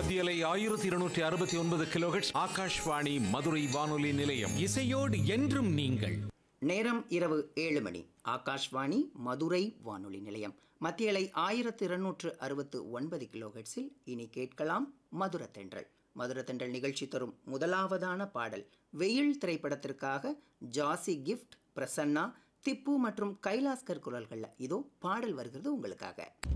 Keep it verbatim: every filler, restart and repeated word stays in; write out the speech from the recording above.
மத்தியலை ஆயிரத்தி இருநூற்றி அறுபத்தி ஒன்பது கிலோஹெர்ட்ஸ் ஆகாஷ்வாணி மதுரை வானொலி நிலையம். இசையோடு என்றும் நீங்கள். நேரம் இரவு ஏழு மணி. ஆகாஷ்வாணி மதுரை வானொலி நிலையம். மத்தியலை ஆயிரத்தி இருநூற்று அறுபத்து ஒன்பது கிலோஹெர்ட்ஸில் இனி கேட்கலாம் மதுரத்தென்றல். மதுரத்தென்றல் நிகழ்ச்சி தரும் முதலாவதான பாடல் வெயில் திரைப்படத்திற்காக ஜாசி கிஃப்ட், பிரசன்னா, திப்பு மற்றும் கைலாஸ்கர் குரல்களில் இதோ பாடல் வருகிறது உங்களுக்காக.